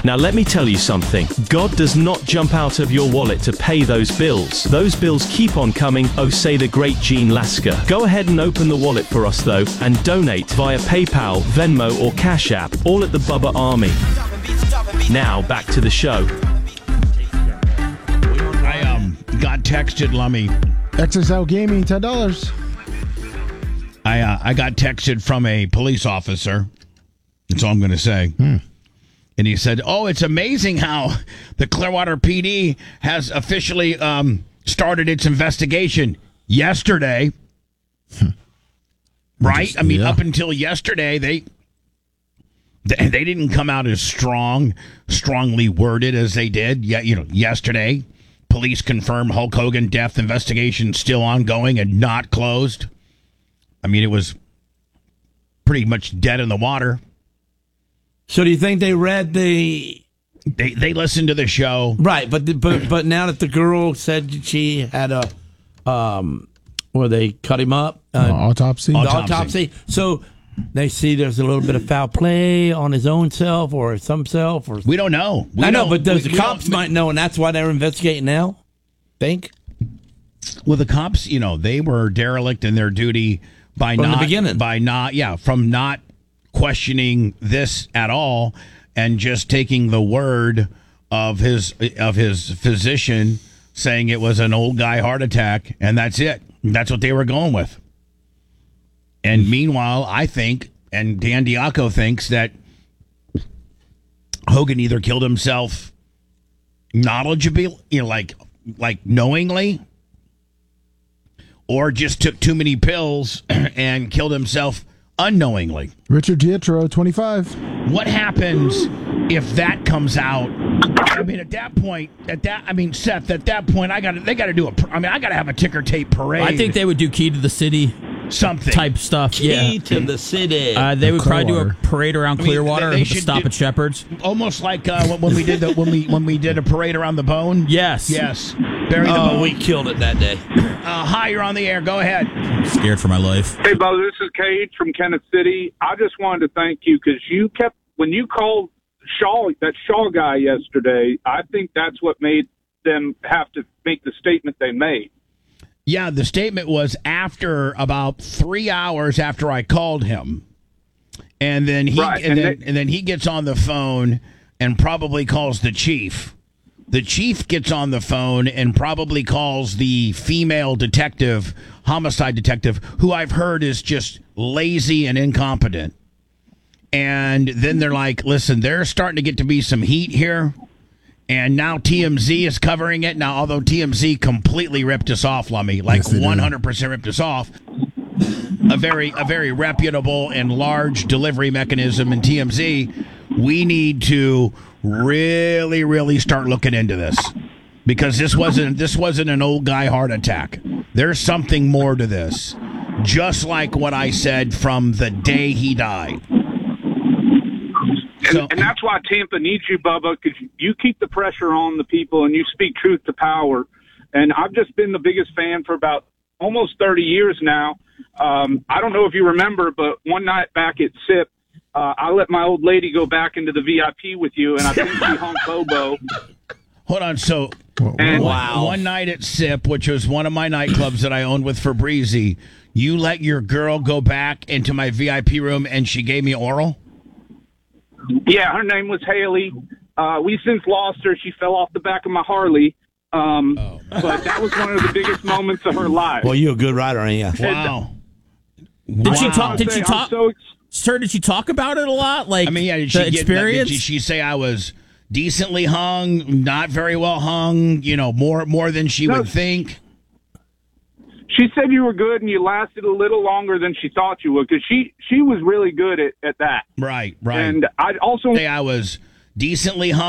Now let me tell you something. God does not jump out of your wallet to pay those bills. Those bills keep on coming, oh say the great Gene Lasker. Go ahead and open the wallet for us though, and donate via PayPal, Venmo or Cash App, all at the Bubba Army. Now back to the show. I got texted, Lummy. XSL Gaming, $10. I got texted from a police officer. That's all I'm going to say. And he said, "Oh, it's amazing how the Clearwater PD has officially started its investigation yesterday." Right? I mean, up until yesterday, they didn't come out as strongly worded as they did. Yeah, yesterday, police confirmed Hulk Hogan death investigation still ongoing and not closed. I mean, it was pretty much dead in the water. So do you think they read the? They listened to the show, right? But now that the girl said she had a, where they cut him up, autopsy. So they see there's a little bit of foul play on his own self or some self, or we don't know. I know, but the cops might know, and that's why they're investigating now. Think. Well, the cops, they were derelict in their duty from the beginning, from not questioning this at all and just taking the word of his physician saying it was an old guy heart attack, and that's it. That's what they were going with. And meanwhile, I think, and Dan Diaco thinks, that Hogan either killed himself knowledgeably, like knowingly, or just took too many pills and killed himself unknowingly. Richard Pietro, 25. What happens if that comes out? I mean, Seth, at that point, I got to have a ticker tape parade. I think they would do Key to the City something type stuff. Key to the City. They would probably do a parade around Clearwater. They should stop at Shepherd's, almost like when we did when we did a parade around the Bone. Yes. Bury the Bone. We killed it that day. Hi, you're on the air. Go ahead. I'm scared for my life. Hey, Bo, this is Cage from Kenneth City. I just wanted to thank you because when you called that Shaw guy yesterday, I think that's what made them have to make the statement they made. Yeah, the statement was after about 3 hours after I called him, and then he gets on the phone and probably calls the chief. The chief gets on the phone and probably calls the female detective, homicide detective, who I've heard is just lazy and incompetent. And then they're like, listen, there's starting to get to be some heat here. And now TMZ is covering it. Now, although TMZ completely ripped us off, Lummy, like 100% ripped us off. A very reputable and large delivery mechanism in TMZ. We need to really, really start looking into this, because this wasn't an old guy heart attack. There's something more to this. Just like what I said from the day he died. And that's why Tampa needs you, Bubba, because you keep the pressure on the people and you speak truth to power. And I've just been the biggest fan for about almost 30 years now. I don't know if you remember, but one night back at SIP, I let my old lady go back into the VIP with you, and I think she hung Bobo. Hold on. So one night at SIP, which was one of my nightclubs that I owned with Fabrizi, you let your girl go back into my VIP room and she gave me oral? Yeah, her name was Haley. We since lost her. She fell off the back of my Harley. But that was one of the biggest moments of her life. Well, you're a good rider, ain't you? Wow. Did she talk? Sir, did she talk about it a lot? Like, did she experience? Did she say I was decently hung, not very well hung, more than she would think? She said you were good and you lasted a little longer than she thought you would, because she was really good at that. Right. And I also say I was decently hung.